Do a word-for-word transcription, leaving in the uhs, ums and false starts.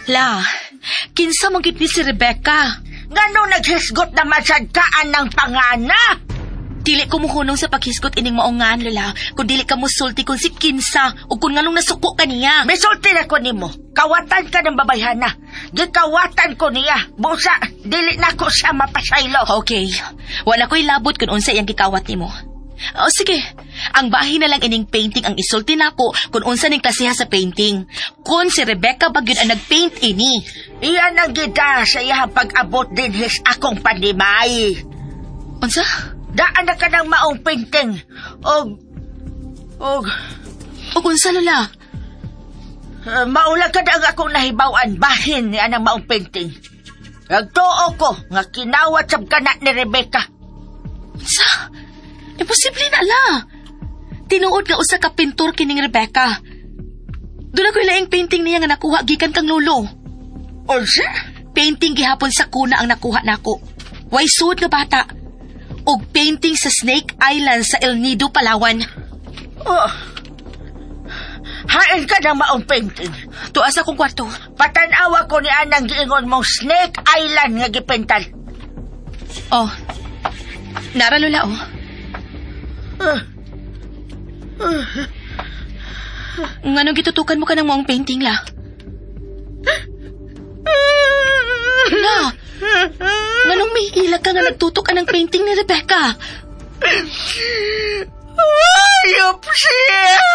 La, kinsa mong gid ni si Rebecca? Ngano naghisgot naman sad kaan ng pangana? Dili ko muhunong sa paghisgot ining maungan, Lola. Kung dili ka musulti kung si kinsa o kung nganong nasuko ka niya. Misulti na ko nimo. Kawatan ka ng babayhana. Gikawatan ko niya. Busa, dili na ko siya mapasaylo. Okay. Wala ko'y labot kung unsa iyang gikawat nimo. O sige, ang bahin na lang ining painting ang isulti nako kung unsa ning klasiha sa painting. Kung si Rebecca ba gyud ang nagpaint ini. Iyan ang gida sa iyang pag-abot din his akong pandimay. Unsa? Daan na ka ng maong painting. Og... Og... O unsa, Lola? Uh, maulang ka na ang akong nahibawan bahin ni anang maong painting. Nagtuo ko nga kinawat sab kana ni Rebecca. Unsa? Imposible na, la. Tinuod nga usa ka pintor kining Rebecca. Doon ako ilaing painting niya nga nakuha gikan kang lolo. Unsa? Painting gihapon sa kuna ang nakuha nako. Way suod nga bata. Og painting sa Snake Island sa El Nido, Palawan. Oh. Hain ka ng maong painting. Tuas akong kwarto. Patanawa ko ni anang giingon mong Snake Island nga gipintal. Oh. Nara, Lola, oh. Uh. Uh. Nganong gitutukan mo ka ng maong painting, la? La, nganong may ilag ka nga nagtutok ka ng painting ni Rebecca? Ayop siya!